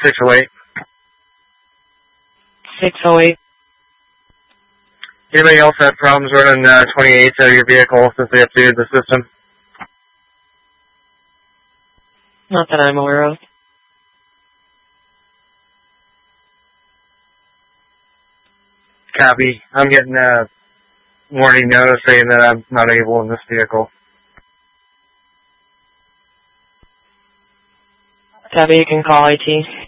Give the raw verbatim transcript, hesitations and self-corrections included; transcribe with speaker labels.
Speaker 1: six oh eight.
Speaker 2: six oh eight.
Speaker 1: Anybody else have problems running uh, twenty-eights out of your vehicle since they updated the system?
Speaker 2: Not that I'm aware of.
Speaker 1: Copy. I'm getting a warning notice saying that I'm not able in this vehicle.
Speaker 2: Copy, you can call I T.